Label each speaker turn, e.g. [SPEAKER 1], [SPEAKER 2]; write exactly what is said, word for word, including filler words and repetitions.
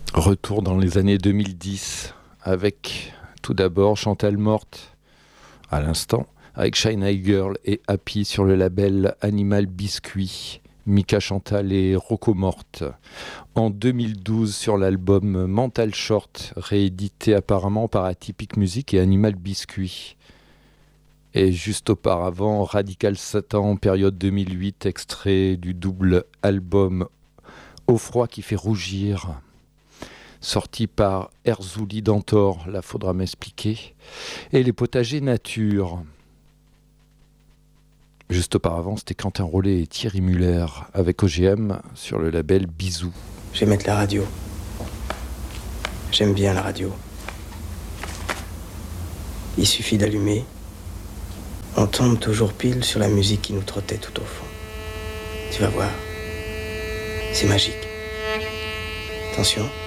[SPEAKER 1] Retour dans les années deux mille dix avec tout d'abord Chantal Morte à l'instant, avec Shy Girl et Happy sur le label Animal Biscuit, Mika Chantal et Rocco Morte. En deux mille douze sur l'album Mental Short, réédité apparemment par Atypique Music et Animal Biscuit. Et juste auparavant, Radical Satan, période deux mille huit, extrait du double album Au froid qui fait rougir, sorti par Erzouli Dantor, là faudra m'expliquer, et Les Potagers Nature. Juste auparavant, c'était Quentin Rollet et Thierry Muller avec O G M sur le label Bisous.
[SPEAKER 2] J'aime mettre la radio. J'aime bien la radio. Il suffit d'allumer. On tombe toujours pile sur la musique qui nous trottait tout au fond. Tu vas voir. C'est magique. Attention.